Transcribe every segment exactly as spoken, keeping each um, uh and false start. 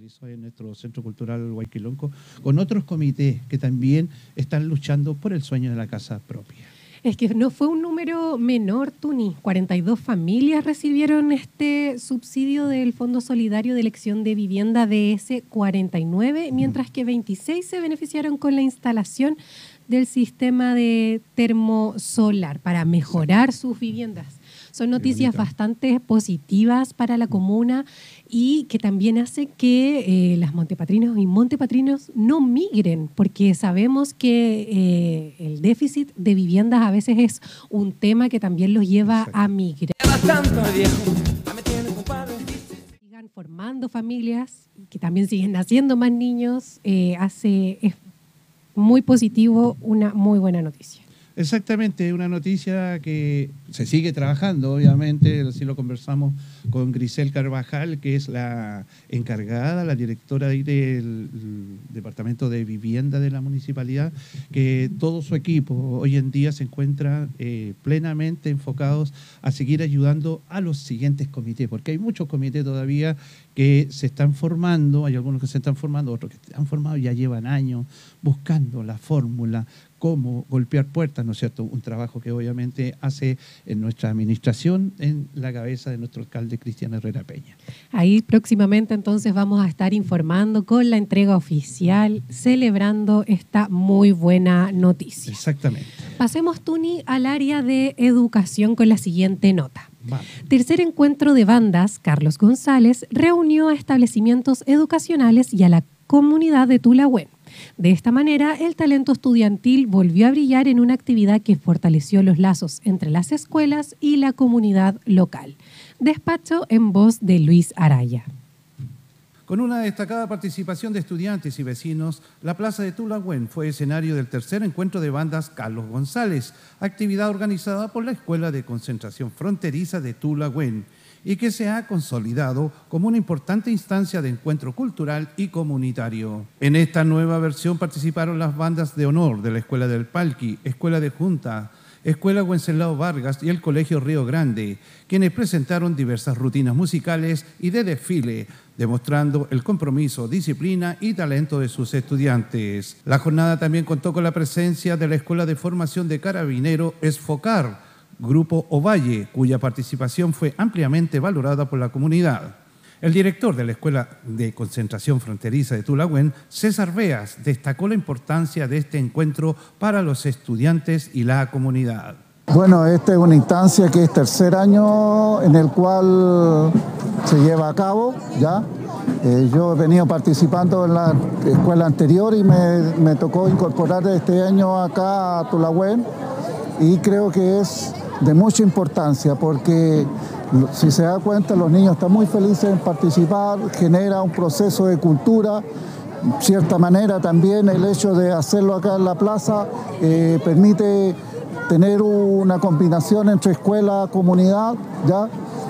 realizó en nuestro Centro Cultural Huayquilonco, con otros comités que también están luchando por el sueño de la casa propia. Es que no fue un número menor, Tuni. cuarenta y dos familias recibieron este subsidio del Fondo Solidario de Elección de Vivienda D S cuarenta y nueve, mientras que veintiséis se beneficiaron con la instalación del sistema de termosolar para mejorar sus viviendas. Son noticias bastante positivas para la comuna y que también hace que eh, las montepatrinos y montepatrinos no migren, porque sabemos que eh, el déficit de viviendas a veces es un tema que también los lleva Exacto. a migrar. Sigan formando familias, que también siguen naciendo más niños, eh, hace, es muy positivo, una muy buena noticia. Exactamente, una noticia que se sigue trabajando, obviamente, así lo conversamos con Grisel Carvajal, que es la encargada, la directora del Departamento de Vivienda de la Municipalidad, que todo su equipo hoy en día se encuentra eh, plenamente enfocados a seguir ayudando a los siguientes comités, porque hay muchos comités todavía que se están formando, hay algunos que se están formando, otros que se han formado ya llevan años buscando la fórmula, cómo golpear puertas, ¿no es cierto? Un trabajo que obviamente hace en nuestra administración en la cabeza de nuestro alcalde Cristian Herrera Peña. Ahí próximamente entonces vamos a estar informando con la entrega oficial, celebrando esta muy buena noticia. Exactamente. Pasemos, Tuni, al área de educación con la siguiente nota. Vamos. Tercer encuentro de bandas, Carlos González, reunió a establecimientos educacionales y a la comunidad de Tulahuén. De esta manera, el talento estudiantil volvió a brillar en una actividad que fortaleció los lazos entre las escuelas y la comunidad local. Despacho en voz de Luis Araya. Con una destacada participación de estudiantes y vecinos, la plaza de Tulahuén fue escenario del tercer encuentro de bandas Carlos González, actividad organizada por la Escuela de Concentración Fronteriza de Tulahuén, y que se ha consolidado como una importante instancia de encuentro cultural y comunitario. En esta nueva versión participaron las bandas de honor de la Escuela del Palqui, Escuela de Junta, Escuela Wenceslao Vargas y el Colegio Río Grande, quienes presentaron diversas rutinas musicales y de desfile, demostrando el compromiso, disciplina y talento de sus estudiantes. La jornada también contó con la presencia de la Escuela de Formación de Carabinero Esfocar, Grupo Ovalle, cuya participación fue ampliamente valorada por la comunidad. El director de la Escuela de Concentración Fronteriza de Tulahuén, César Beas, destacó la importancia de este encuentro para los estudiantes y la comunidad. Bueno, esta es una instancia que es tercer año en el cual se lleva a cabo, ¿ya? Eh, yo he venido participando en la escuela anterior y me, me tocó incorporar este año acá a Tulahuén y creo que es de mucha importancia porque si se da cuenta los niños están muy felices en participar, genera un proceso de cultura, de cierta manera también el hecho de hacerlo acá en la plaza eh, permite tener una combinación entre escuela y comunidad, ¿ya?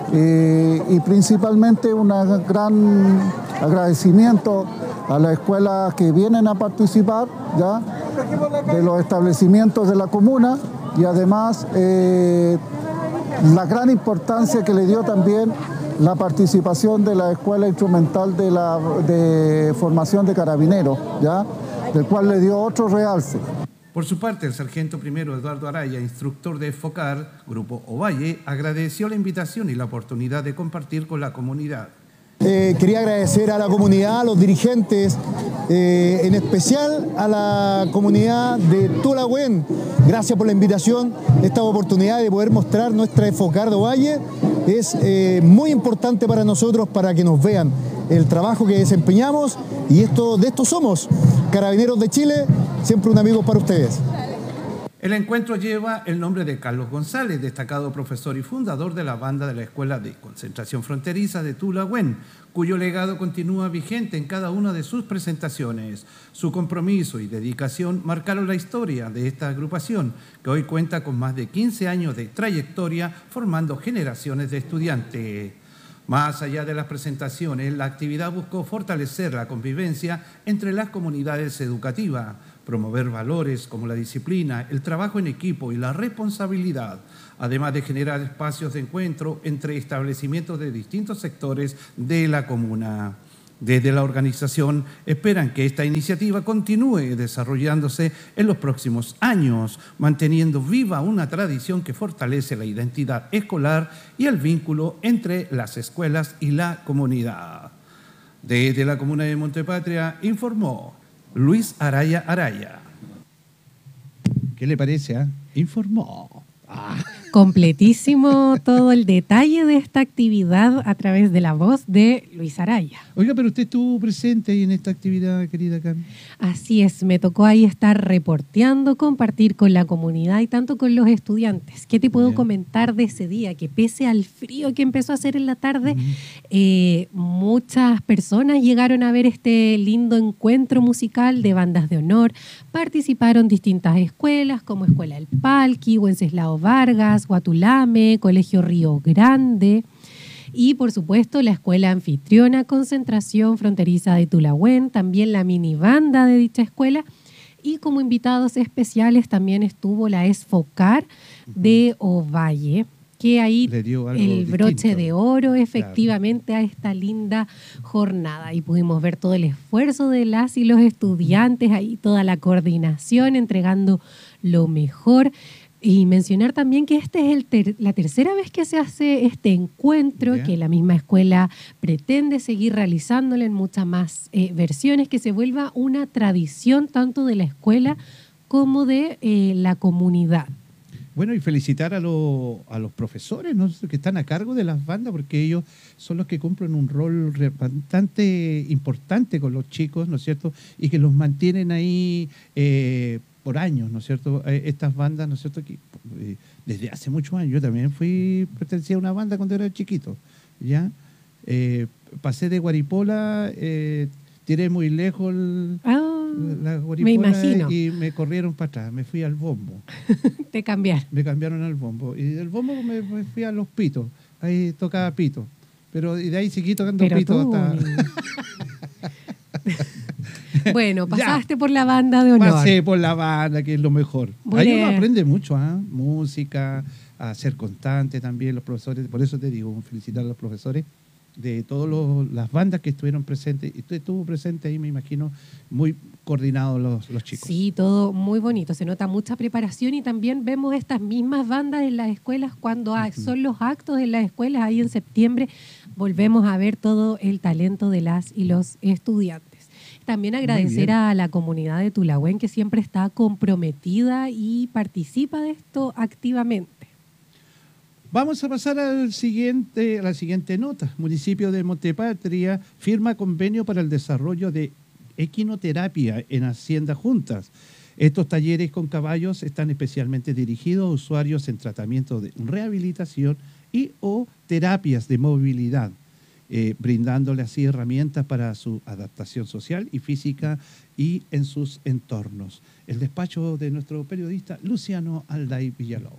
Eh, y principalmente un gran agradecimiento a las escuelas que vienen a participar, ¿ya? De los establecimientos de la comuna y además eh, la gran importancia que le dio también la participación de la Escuela Instrumental de, la, de Formación de Carabineros, ¿ya? Del cual le dio otro realce. Por su parte, el sargento primero Eduardo Araya, instructor de FOCAR, Grupo Ovalle, agradeció la invitación y la oportunidad de compartir con la comunidad. Eh, quería agradecer a la comunidad, a los dirigentes, eh, en especial a la comunidad de Tulahuén. Gracias por la invitación, esta oportunidad de poder mostrar nuestra FOCAR de Ovalle es eh, muy importante para nosotros, para que nos vean el trabajo que desempeñamos y esto, de esto somos, Carabineros de Chile, siempre un amigo para ustedes. El encuentro lleva el nombre de Carlos González, destacado profesor y fundador de la banda de la Escuela de Concentración Fronteriza de Tulahuén, cuyo legado continúa vigente en cada una de sus presentaciones. Su compromiso y dedicación marcaron la historia de esta agrupación, que hoy cuenta con más de quince años de trayectoria formando generaciones de estudiantes. Más allá de las presentaciones, la actividad buscó fortalecer la convivencia entre las comunidades educativas, promover valores como la disciplina, el trabajo en equipo y la responsabilidad, además de generar espacios de encuentro entre establecimientos de distintos sectores de la comuna. Desde la organización esperan que esta iniciativa continúe desarrollándose en los próximos años, manteniendo viva una tradición que fortalece la identidad escolar y el vínculo entre las escuelas y la comunidad. Desde la comuna de Montepatria informó Luis Araya Araya. ¿Qué le parece? Eh? Informó. Ah. Completísimo todo el detalle de esta actividad a través de la voz de Luis Araya. Oiga, pero usted estuvo presente ahí en esta actividad, querida Carmen. Así es, me tocó ahí estar reporteando, compartir con la comunidad y tanto con los estudiantes. ¿Qué te puedo Bien. comentar de ese día? Que pese al frío que empezó a hacer en la tarde, uh-huh. eh, muchas personas llegaron a ver este lindo encuentro musical de bandas de honor. Participaron distintas escuelas como Escuela El Palqui, Wenceslao Vargas, Guatulame, Colegio Río Grande y, por supuesto, la Escuela Anfitriona Concentración Fronteriza de Tulahuén, también la mini banda de dicha escuela y como invitados especiales también estuvo la ESFOCAR de Ovalle, que ahí el broche distinto. de oro efectivamente claro. a esta linda jornada. Y pudimos ver todo el esfuerzo de las y los estudiantes, ahí toda la coordinación, entregando lo mejor. Y mencionar también que esta es el ter- la tercera vez que se hace este encuentro, yeah. que la misma escuela pretende seguir realizándolo en muchas más eh, versiones, que se vuelva una tradición tanto de la escuela como de eh, la comunidad. Bueno, y felicitar a, lo, a los profesores, ¿no?, que están a cargo de las bandas, porque ellos son los que cumplen un rol bastante importante con los chicos, ¿no es cierto?, y que los mantienen ahí eh, por años, ¿no es cierto?, estas bandas, ¿no es cierto?, que eh, desde hace muchos años. Yo también fui, pertenecía a una banda cuando era chiquito, ¿ya? Eh, pasé de Guaripola, eh, tiré muy lejos el, oh, la Guaripola me imagino. Y me corrieron para atrás, me fui al bombo. Te cambiaron. Me cambiaron al bombo. Y del bombo me, me fui a los pitos, ahí tocaba pito. Pero y de ahí seguí tocando Pero pito tú, hasta... Bueno, pasaste ya. por la banda de honor. Pasé por la banda, que es lo mejor. Bueno. Ahí uno aprende mucho, ¿eh? Música, a ser constante también, los profesores. Por eso te digo, felicitar a los profesores de todas las bandas que estuvieron presentes. Y usted estuvo presente ahí, me imagino, muy coordinados los, los chicos. Sí, todo muy bonito. Se nota mucha preparación y también vemos estas mismas bandas en las escuelas cuando hay, uh-huh. son los actos en las escuelas. Ahí en septiembre volvemos a ver todo el talento de las y los estudiantes. También agradecer a la comunidad de Tulahuén, que siempre está comprometida y participa de esto activamente. Vamos a pasar al siguiente, a la siguiente nota. Municipio de Montepatria firma convenio para el desarrollo de equinoterapia en Hacienda Juntas. Estos talleres con caballos están especialmente dirigidos a usuarios en tratamiento de rehabilitación y o terapias de movilidad, eh, brindándole así herramientas para su adaptación social y física y en sus entornos. El despacho de nuestro periodista Luciano Alday Villalobos.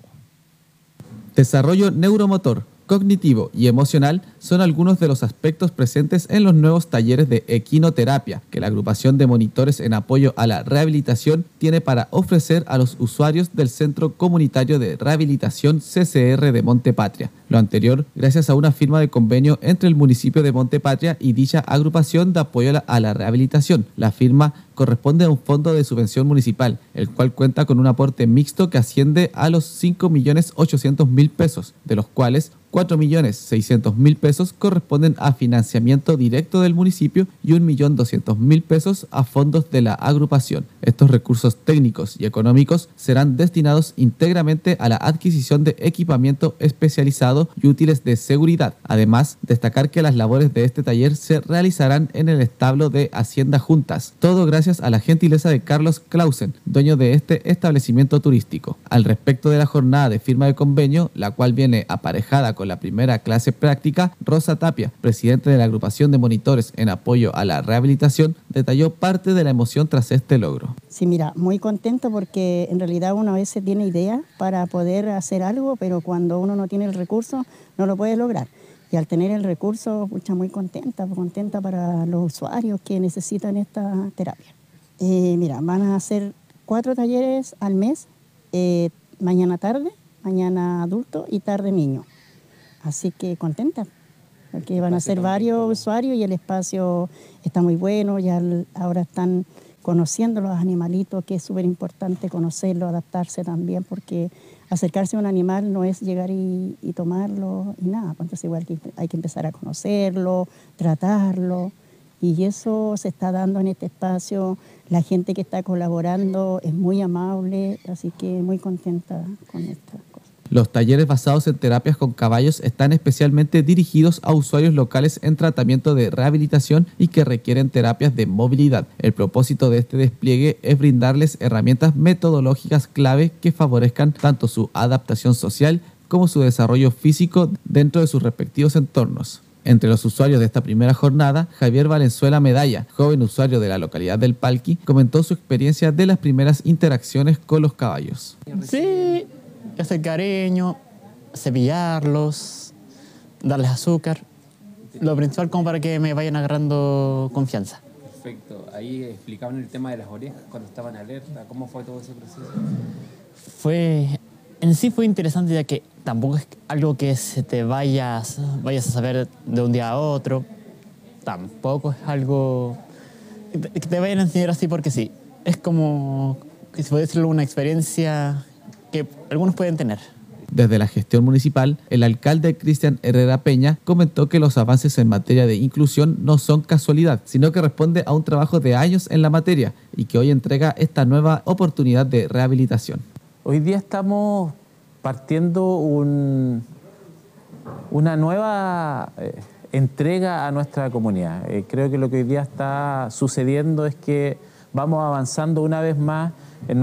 Desarrollo neuromotor, cognitivo y emocional son algunos de los aspectos presentes en los nuevos talleres de equinoterapia que la agrupación de monitores en apoyo a la rehabilitación tiene para ofrecer a los usuarios del Centro Comunitario de Rehabilitación C C R de Montepatria. Lo anterior gracias a una firma de convenio entre el municipio de Montepatria y dicha agrupación de apoyo a la rehabilitación. La firma corresponde a un fondo de subvención municipal, el cual cuenta con un aporte mixto que asciende a los cinco millones ochocientos mil pesos, de los cuales cuatro millones seiscientos mil pesos corresponden a financiamiento directo del municipio y un millón doscientos mil pesos a fondos de la agrupación. Estos recursos técnicos y económicos serán destinados íntegramente a la adquisición de equipamiento especializado y útiles de seguridad. Además, destacar que las labores de este taller se realizarán en el establo de Hacienda Juntas, todo gracias a la gentileza de Carlos Clausen, dueño de este establecimiento turístico. Al respecto de la jornada de firma de convenio, la cual viene aparejada con la primera clase práctica, Rosa Tapia, presidente de la agrupación de monitores en apoyo a la rehabilitación, detalló parte de la emoción tras este logro. Sí, mira, muy contento porque en realidad uno a veces tiene ideas para poder hacer algo, pero cuando uno no tiene el recurso no lo puede lograr. Y al tener el recurso, pucha, muy contenta, contenta para los usuarios que necesitan esta terapia. Eh, mira, van a hacer cuatro talleres al mes, eh, mañana tarde, mañana adulto y tarde niño. Así que contenta. porque van a ser varios usuarios y el espacio está muy bueno, ya el- ahora están conociendo los animalitos, que es súper importante conocerlo, adaptarse también, porque acercarse a un animal no es llegar y, y tomarlo y nada, pues entonces igual que hay que empezar a conocerlo, tratarlo, y eso se está dando en este espacio. La gente que está colaborando es muy amable, así que muy contenta con esta cosa. Los talleres basados en terapias con caballos están especialmente dirigidos a usuarios locales en tratamiento de rehabilitación y que requieren terapias de movilidad. El propósito de este despliegue es brindarles herramientas metodológicas clave que favorezcan tanto su adaptación social como su desarrollo físico dentro de sus respectivos entornos. Entre los usuarios de esta primera jornada, Javier Valenzuela Medalla, joven usuario de la localidad del Palqui, comentó su experiencia de las primeras interacciones con los caballos. Sí, hacer cariño, cepillarlos, darles azúcar. Lo principal como para que me vayan agarrando confianza. Perfecto. Ahí explicaban el tema de las orejas cuando estaban alerta. ¿Cómo fue todo ese proceso? Fue, en sí fue interesante ya que tampoco es algo que se te vayas, vayas a saber de un día a otro. Tampoco es algo que te, que te vayan a enseñar así porque sí. Es como, si puedo decirlo, una experiencia que algunos pueden tener. Desde la gestión municipal, el alcalde Cristian Herrera Peña comentó que los avances en materia de inclusión no son casualidad, sino que responde a un trabajo de años en la materia y que hoy entrega esta nueva oportunidad de rehabilitación. Hoy día estamos partiendo un, una nueva eh, entrega a nuestra comunidad. Eh, creo que lo que hoy día está sucediendo es que vamos avanzando una vez más